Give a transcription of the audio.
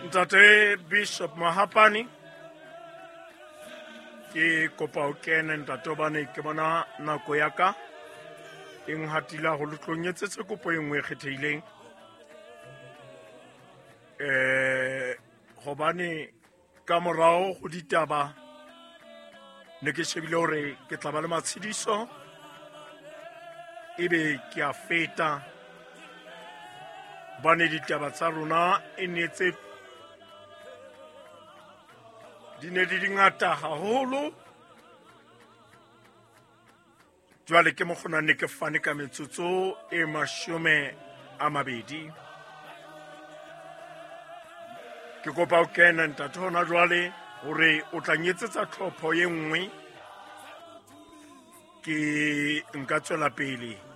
Ntate Bishop Mahapani ke kopa o kene ntate hobane ke bona nako ya ka e nghatila ho lutlonyetsetse kopo e nngwe e kgethehileng hobane ka morao ho ditaba ne ke shebile hore ke tla ba le matshediso ebe ke a feta bane ditaba tsa rona e netse di ne di ngata haholo jwale ke mokgona ne ke fane ka metsotso e 20 ke kopa o kena ntate hona jwale hore o tla nyetsetsa tlhopho ye nngwe ke nka tswela pele